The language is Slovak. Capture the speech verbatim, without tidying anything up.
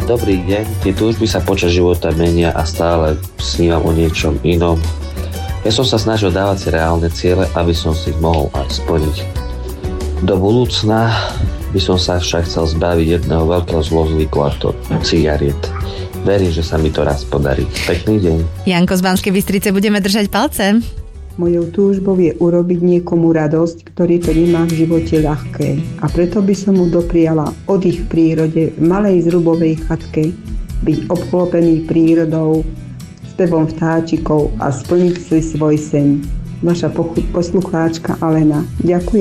Dobrý deň, tie túžby sa počas života menia a stále snívam o niečom inom. Ja som sa snažil dávať si reálne ciele, aby som si ich mohol aj splniť. Do budúcna by som sa však chcel zbaviť jedného veľkého zlozvyku, a to cigariet. Verím, že sa mi to raz podarí. Pekný deň. Janko z Banskej Bystrice, budeme držať palce. Mojou túžbou je urobiť niekomu radosť, ktorý to nemá v živote ľahké. A preto by som mu dopriala oddych v prírode, v malej zrubovej chatke, byť obklopený prírodou, spevom vtáčikov a splniť si svoj sen. Vaša poslucháčka Alena. Ďakujem.